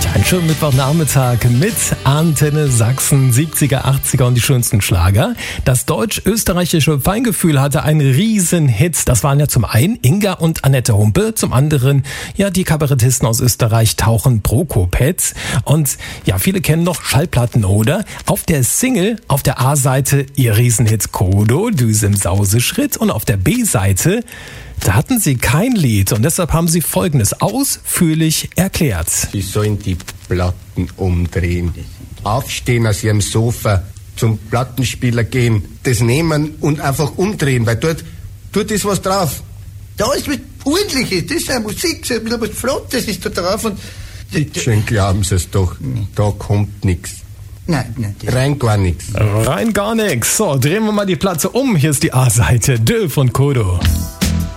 Einen schönen Mittwochnachmittag mit Antenne Sachsen, 70er, 80er und die schönsten Schlager. Das deutsch-österreichische Feingefühl hatte einen Riesenhit. Das waren ja zum einen Inga und Annette Humpe, zum anderen ja die Kabarettisten aus Österreich Tauchen Prokopetz. Und ja, viele kennen noch Schallplatten, oder? Auf der Single, auf der A-Seite ihr Riesenhit Kodo, Düse im Sauseschritt, und auf der B-Seite da hatten sie kein Lied und deshalb haben sie Folgendes ausführlich erklärt. Sie sollen die Platten umdrehen, aufstehen aus ihrem Sofa, zum Plattenspieler gehen, das nehmen und einfach umdrehen, weil dort ist was drauf. Da ist was Ordentliches, das ist eine Musik, so ein bisschen was Flottes ist da drauf und... Schön glauben Sie es doch, da kommt nichts. Nein. Rein gar nichts. Rein gar nichts. So, drehen wir mal die Platte um. Hier ist die A-Seite. Dö von Kodo.